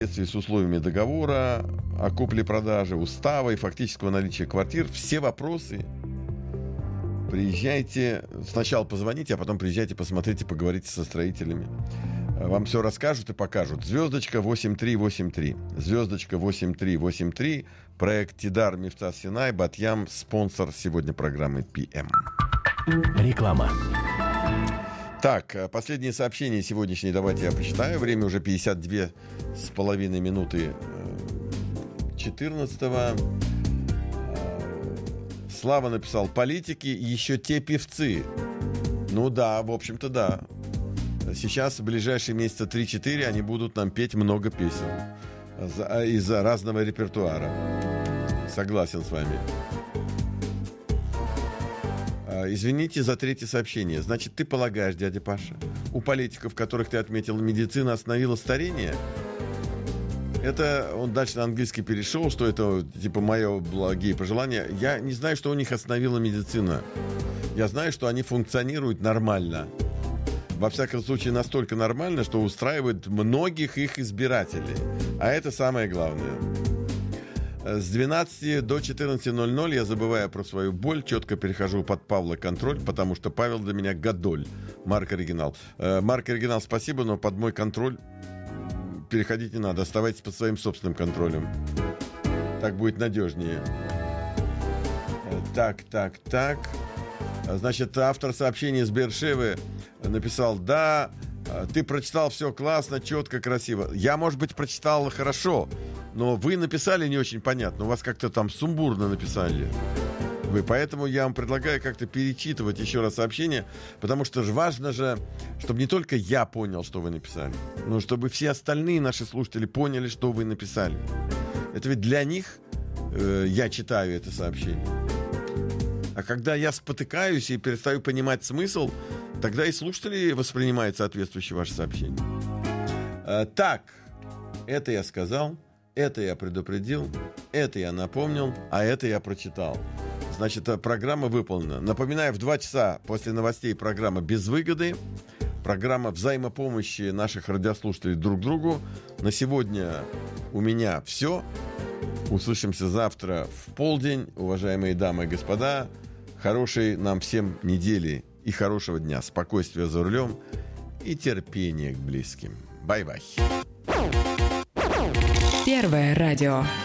в соответствии с условиями договора о купле-продаже, устава и фактического наличия квартир. Все вопросы приезжайте, сначала позвоните, а потом приезжайте, посмотрите, поговорите со строителями. Вам все расскажут и покажут. Звездочка 8383. Звездочка 8383. Проект Тидар Мифтас Синай. Батьям. Спонсор сегодня программы PM. Реклама. Так, последнее сообщение сегодняшнее давайте я почитаю. Время уже 52,5 минуты 14-го. Слава написал: политики еще те певцы. Ну да, в общем-то да. Сейчас в ближайшие месяца 3-4 они будут нам петь много песен из-за разного репертуара. Согласен с вами. Извините за третье сообщение. Значит, ты полагаешь, дядя Паша, у политиков, которых ты отметил, медицина остановила старение? Это он дальше на английский перешел, что это типа мое благие пожелания. Я не знаю, что у них остановила медицина. Я знаю, что они функционируют нормально. Во всяком случае, настолько нормально, что устраивает многих их избирателей. А это самое главное. С 12 до 14:00 я забываю про свою боль, четко перехожу под Павла контроль, потому что Павел для меня гадоль. Марк Оригинал. Марк Оригинал, спасибо, но под мой контроль переходить не надо. Оставайтесь под своим собственным контролем. Так будет надежнее. Так. Значит, автор сообщения из Бершевы написал: да, ты прочитал все классно, четко, красиво. Я, может быть, прочитал хорошо, но вы написали не очень понятно. У вас как-то там сумбурно написали вы. Поэтому я вам предлагаю как-то перечитывать еще раз сообщение, потому что важно же, чтобы не только я понял, что вы написали, но чтобы все остальные наши слушатели поняли, что вы написали. Это ведь для них я читаю это сообщение. А когда я спотыкаюсь и перестаю понимать смысл, тогда и слушатели воспринимают соответствующее ваше сообщение. Так, это я сказал, это я предупредил, это я напомнил, а это я прочитал. Значит, программа выполнена. Напоминаю, в 2 часа после новостей программа «Без выгоды». Программа взаимопомощи наших радиослушателей друг другу. На сегодня у меня все. Услышимся завтра в полдень. Уважаемые дамы и господа, хорошей нам всем недели и хорошего дня. Спокойствия за рулем и терпения к близким. Бай-бай. Первое радио.